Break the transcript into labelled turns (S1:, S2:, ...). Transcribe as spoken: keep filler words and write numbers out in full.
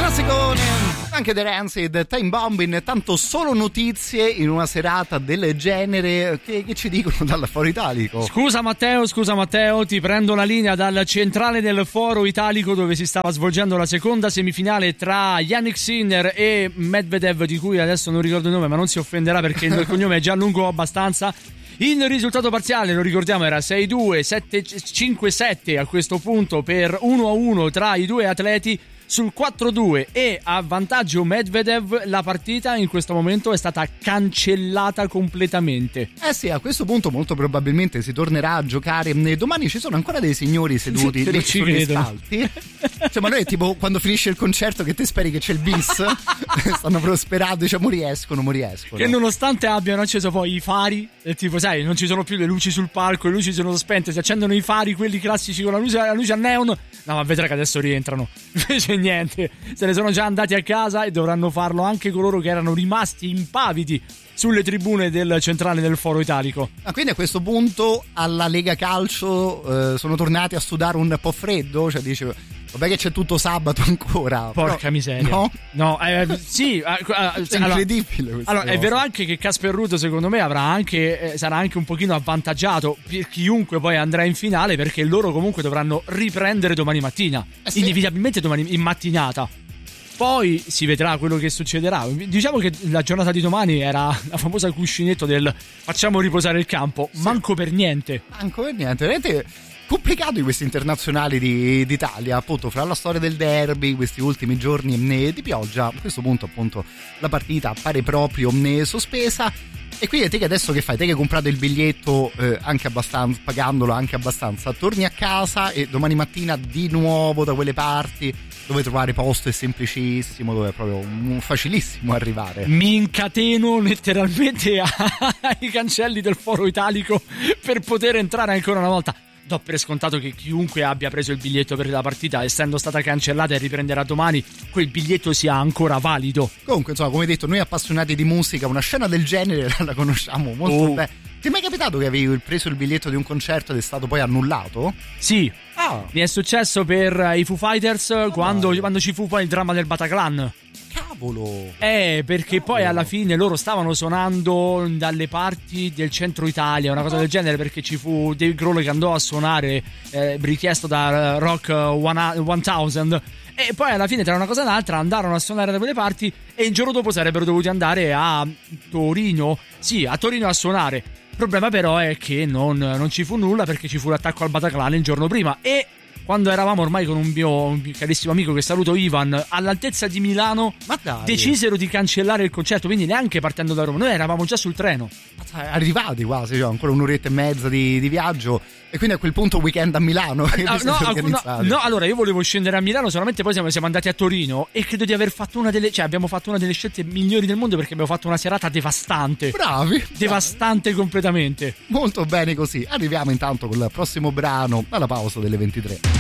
S1: Anche The Rancid, Time Bombing, tanto solo notizie in una serata del genere. Che, che ci dicono dal Foro Italico?
S2: Scusa Matteo, scusa Matteo, ti prendo la linea dal centrale del Foro Italico dove si stava svolgendo la seconda semifinale tra Yannick Sinner e Medvedev, di cui adesso non ricordo il nome, ma non si offenderà perché il cognome è già lungo abbastanza. Il risultato parziale, lo ricordiamo, era sei due, sette cinque sette a questo punto per uno a uno tra i due atleti. Sul quattro due e a vantaggio Medvedev, la partita in questo momento è stata cancellata completamente.
S1: Eh sì, a questo punto molto probabilmente si tornerà a giocare. Domani ci sono ancora dei signori seduti lì sugli spalti. Cioè, ma noi è tipo quando finisce il concerto che te speri che c'è il bis, stanno prosperando, diciamo riescono, mo riescono.
S2: Che nonostante abbiano acceso poi i fari, e tipo sai, non ci sono più le luci sul palco, le luci sono spente, si accendono i fari, quelli classici con la luce, la luce a neon. No, ma vedrai che adesso rientrano. Invece niente, se ne sono già andati a casa e dovranno farlo anche coloro che erano rimasti impavidi sulle tribune del centrale del Foro Italico.
S1: Ah, quindi a questo punto alla Lega Calcio eh, sono tornati a sudare un po' freddo, cioè dice vabbè che c'è tutto sabato ancora.
S2: Porca
S1: però,
S2: miseria.
S1: No?
S2: No, eh, sì, eh,
S1: è
S2: allora,
S1: incredibile.
S2: Allora,
S1: cosa.
S2: È vero anche che Casper Ruud secondo me avrà anche eh, sarà anche un pochino avvantaggiato per chiunque poi andrà in finale, perché loro comunque dovranno riprendere domani mattina,
S1: eh sì.
S2: inevitabilmente domani in mattinata. Poi si vedrà quello che succederà. Diciamo che la giornata di domani era la famosa cuscinetto del facciamo riposare il campo, sì. Manco per niente.
S1: Manco per niente, veramente complicato di questi internazionali di, d'Italia, appunto fra la storia del derby, questi ultimi giorni di pioggia. A questo punto appunto la partita appare proprio sospesa. E quindi te che adesso che fai? Te che hai comprato il biglietto eh, anche abbastanza, pagandolo anche abbastanza, torni a casa e domani mattina di nuovo da quelle parti dove trovare posto è semplicissimo, dove è proprio facilissimo arrivare.
S2: Mi incateno letteralmente ai cancelli del Foro Italico per poter entrare ancora una volta. Do per scontato che chiunque abbia preso il biglietto per la partita, essendo stata cancellata e riprenderà domani, quel biglietto sia ancora valido.
S1: Comunque, insomma, come detto, noi appassionati di musica, una scena del genere la conosciamo molto
S2: oh.
S1: bene. Ti è mai capitato che avevi preso il biglietto di un concerto ed è stato poi annullato?
S2: Sì.
S1: Ah.
S2: Mi è successo per i Foo Fighters oh, quando, quando ci fu poi il dramma del Bataclan.
S1: Cavolo!
S2: Eh, perché Cavolo. Poi alla fine loro stavano suonando dalle parti del centro Italia, una cosa del genere, perché ci fu Dave Grohl che andò a suonare eh, richiesto da Rock mille. E poi alla fine tra una cosa e l'altra andarono a suonare da quelle parti e il giorno dopo sarebbero dovuti andare a Torino. Sì, a Torino a suonare. Il problema però è che non, non ci fu nulla, perché ci fu l'attacco al Bataclan il giorno prima. E quando eravamo ormai con un mio un carissimo amico che saluto, Ivan, all'altezza di Milano,
S1: ma dai,
S2: decisero di cancellare il concerto, quindi neanche partendo da Roma, noi eravamo già sul treno.
S1: Arrivati quasi, cioè, ancora un'oretta e mezza di, di viaggio. E quindi a quel punto weekend a Milano.
S2: No, no, no, no, allora io volevo scendere a Milano, solamente poi siamo, siamo andati a Torino e credo di aver fatto una delle, cioè abbiamo fatto una delle scelte migliori del mondo, perché abbiamo fatto una serata devastante.
S1: Bravi.
S2: Devastante
S1: bravi.
S2: Completamente.
S1: Molto bene così. Arriviamo intanto con il prossimo brano alla pausa delle ventitré.